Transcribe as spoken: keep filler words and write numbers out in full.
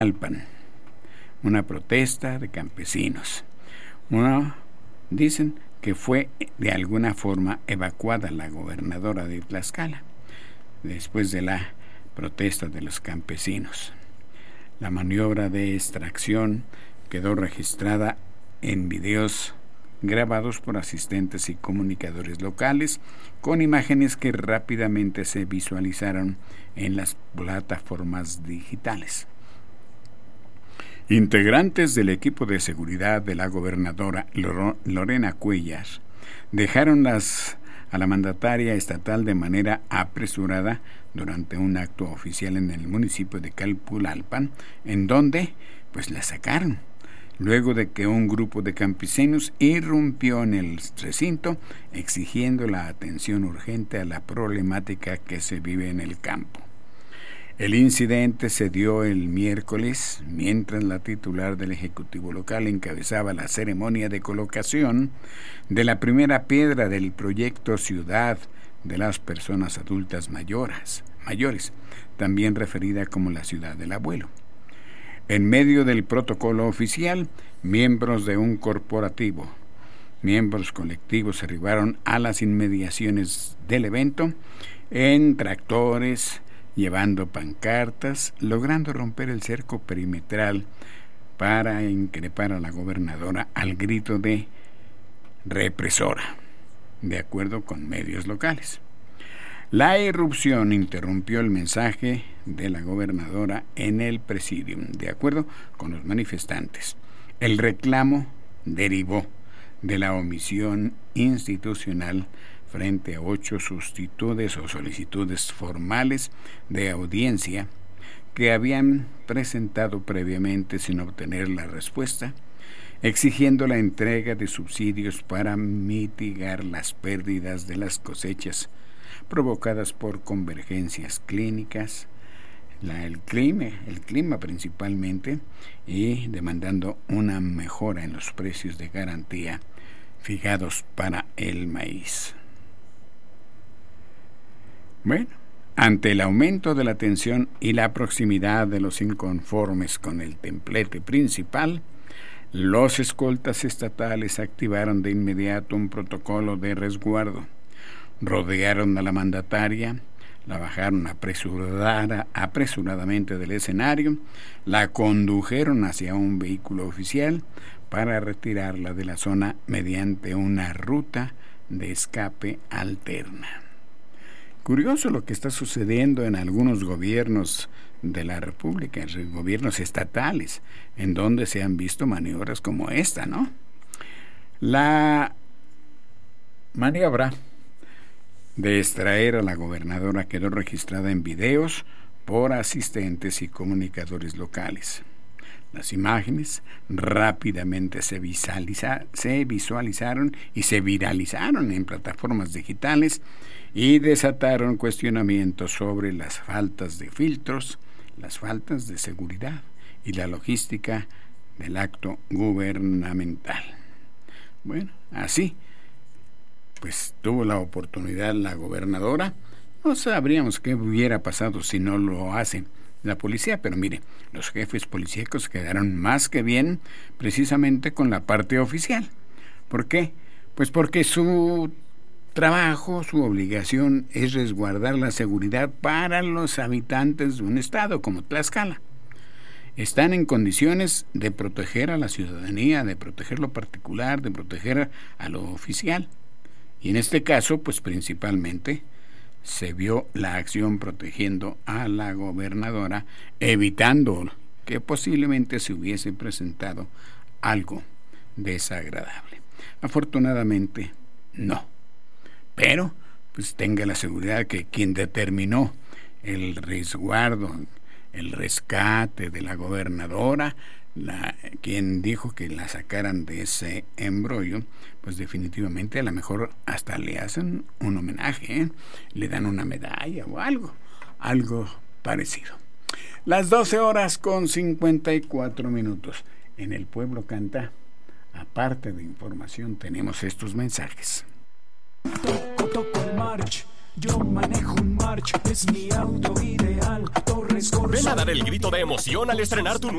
Alpan, una protesta de campesinos. Uno, dicen que fue de alguna forma evacuada la gobernadora de Tlaxcala después de la protesta de los campesinos. La maniobra de extracción quedó registrada en videos grabados por asistentes y comunicadores locales, con imágenes que rápidamente se visualizaron en las plataformas digitales. Integrantes del equipo de seguridad de la gobernadora Lorena Cuellar dejaron las, a la mandataria estatal de manera apresurada durante un acto oficial en el municipio de Calpulalpan, en donde pues la sacaron, luego de que un grupo de campesinos irrumpió en el recinto exigiendo la atención urgente a la problemática que se vive en el campo. El incidente se dio el miércoles, mientras la titular del Ejecutivo local encabezaba la ceremonia de colocación de la primera piedra del proyecto Ciudad de las Personas Adultas Mayores, mayores, también referida como la Ciudad del Abuelo. En medio del protocolo oficial, miembros de un corporativo, miembros colectivos arribaron a las inmediaciones del evento en tractores, llevando pancartas, logrando romper el cerco perimetral para increpar a la gobernadora al grito de represora, de acuerdo con medios locales. La irrupción interrumpió el mensaje de la gobernadora en el presidium, de acuerdo con los manifestantes. El reclamo derivó de la omisión institucional frente a ocho solicitudes o solicitudes formales de audiencia que habían presentado previamente sin obtener la respuesta, exigiendo la entrega de subsidios para mitigar las pérdidas de las cosechas provocadas por convergencias clínicas, la, el, clima, el clima principalmente, y demandando una mejora en los precios de garantía fijados para el maíz. Bueno, ante el aumento de la tensión y la proximidad de los inconformes con el templete principal, los escoltas estatales activaron de inmediato un protocolo de resguardo. Rodearon a la mandataria, la bajaron apresurada, apresuradamente del escenario, la condujeron hacia un vehículo oficial para retirarla de la zona mediante una ruta de escape alterna. Curioso lo que está sucediendo en algunos gobiernos de la República, en gobiernos estatales, en donde se han visto maniobras como esta, ¿no? La maniobra de extraer a la gobernadora quedó registrada en videos por asistentes y comunicadores locales. Las imágenes rápidamente se, visualiza, se visualizaron y se viralizaron en plataformas digitales y desataron cuestionamientos sobre las faltas de filtros, las faltas de seguridad y la logística del acto gubernamental. Bueno, así, pues tuvo la oportunidad la gobernadora. No sabríamos qué hubiera pasado si no lo hace la policía, pero mire, los jefes policíacos quedaron más que bien precisamente con la parte oficial. ¿Por qué? Pues porque su trabajo, su obligación es resguardar la seguridad para los habitantes de un estado como Tlaxcala. Están en condiciones de proteger a la ciudadanía, de proteger lo particular, de proteger a lo oficial. Y en este caso, pues principalmente se vio la acción protegiendo a la gobernadora, evitando que posiblemente se hubiese presentado algo desagradable. Afortunadamente, no. Pero, pues tenga la seguridad que quien determinó el resguardo, el rescate de la gobernadora, la, quien dijo que la sacaran de ese embrollo, pues definitivamente a lo mejor hasta le hacen un homenaje, ¿eh? Le dan una medalla o algo, algo parecido. Las doce horas con cincuenta y cuatro minutos. En El Pueblo Canta, aparte de información, tenemos estos mensajes. Toco, toco el march, Yo manejo un March, es mi auto ideal. Torres Corsa. Ven a dar el grito de emoción al estrenar tu